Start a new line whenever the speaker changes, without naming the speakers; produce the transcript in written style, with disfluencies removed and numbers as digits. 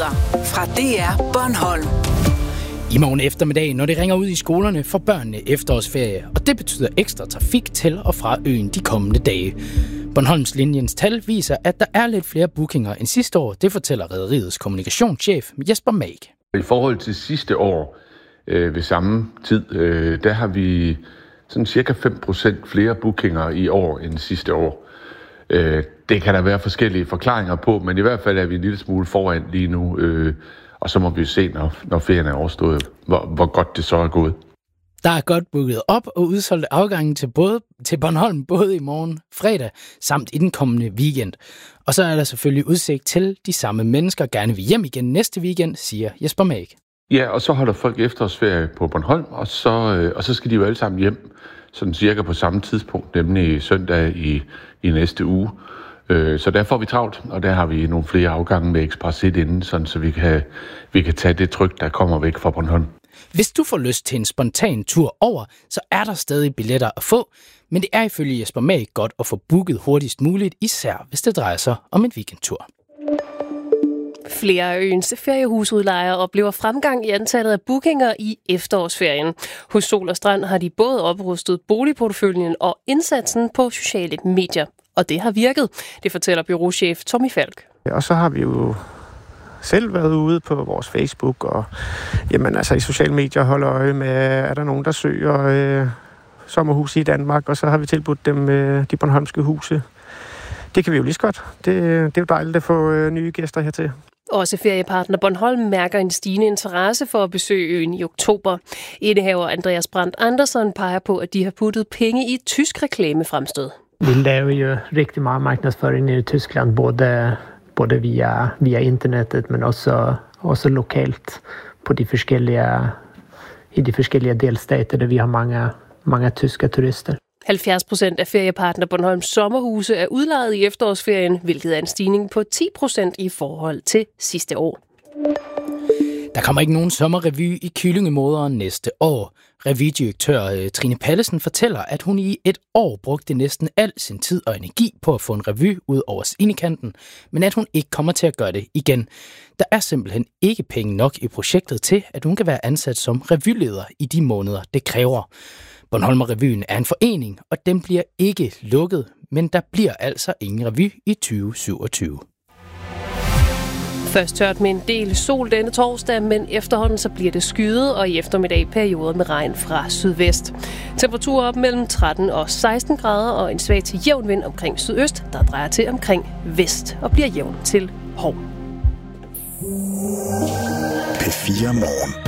Nyheder fra DR Bornholm.
I morgen eftermiddag, når det ringer ud i skolerne, får børnene efterårsferie, og det betyder ekstra trafik til og fra øen de kommende dage. Bornholms linjens tal viser, at der er lidt flere bookinger end sidste år. Det fortæller rederiets kommunikationschef Jesper Mag.
I forhold til sidste år ved samme tid, der har vi sådan cirka 5% flere bookinger i år end sidste år. Det kan der være forskellige forklaringer på, men i hvert fald er vi en lille smule foran lige nu. Og så må vi se, når ferien er overstået, hvor godt det så er gået.
Der er godt booket op og udsolgt afgangen til Bornholm både i morgen, fredag, samt i den kommende weekend. Og så er der selvfølgelig udsigt til, de samme mennesker gerne vil hjem igen næste weekend, siger Jesper Mag.
Ja, og så holder folk efterårsferie på Bornholm, og så skal de jo alle sammen hjem, sådan cirka på samme tidspunkt, nemlig søndag i næste uge. Så der får vi travlt, og der har vi nogle flere afgange med Express 1 inden, sådan, så vi kan tage det tryk, der kommer væk fra Bornholm.
Hvis du får lyst til en spontan tur over, så er der stadig billetter at få, men det er ifølge Jesper Mag godt at få booket hurtigst muligt, især hvis det drejer sig om en weekendtur.
Flere af øens feriehusudlejere oplever fremgang i antallet af bookinger i efterårsferien. Hos Sol og Strand har de både oprustet boligporteføljen og indsatsen på sociale medier. Og det har virket, det fortæller bureauchef Tommy Falk.
Og så har vi jo selv været ude på vores Facebook og i sociale medier holder øje med, er der nogen, der søger sommerhus i Danmark, og så har vi tilbudt dem de bornholmske huse. Det kan vi jo lige så godt. Det er jo dejligt at få nye gæster hertil.
Også feriepartner Bornholm mærker en stigende interesse for at besøge øen i oktober. Indehaver Andreas Brandt Andersson peger på, at de har puttet penge i et tysk reklamefremstød.
Vi laver jo rigtig meget marknadsføring i Tyskland, både via internettet, men også lokalt på i de forskellige delstater, der vi har mange tyske turister.
70% af feriepartner Bornholms sommerhuse er udlejet i efterårsferien, hvilket er en stigning på 10% i forhold til sidste år.
Der kommer ikke nogen sommerrevy i Kyllingemoderen næste år. Revydirektør Trine Pallesen fortæller, at hun i et år brugte næsten al sin tid og energi på at få en revy ud over scenekanten, men at hun ikke kommer til at gøre det igen. Der er simpelthen ikke penge nok i projektet til, at hun kan være ansat som revyleder i de måneder, det kræver. Bornholmer Revyen er en forening, og den bliver ikke lukket, men der bliver altså ingen revy i 2027.
Først tørt med en del sol denne torsdag, men efterhånden så bliver det skyet, og i eftermiddag perioder med regn fra sydvest. Temperaturer op mellem 13 og 16 grader, og en svag til jævn vind omkring sydøst, der drejer til omkring vest og bliver jævn til hård.
P4 Morgen.